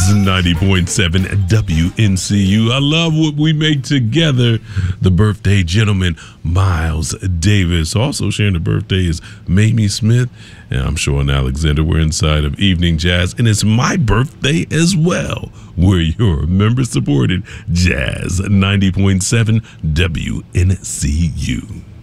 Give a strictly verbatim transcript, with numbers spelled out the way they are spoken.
Jazz ninety point seven W N C U. I love what we make together. The birthday gentleman, Miles Davis. Also sharing the birthday is Mamie Smith. And I'm Sean Alexander. We're inside of Evening Jazz. And it's my birthday as well. We're your member-supported Jazz ninety point seven W N C U.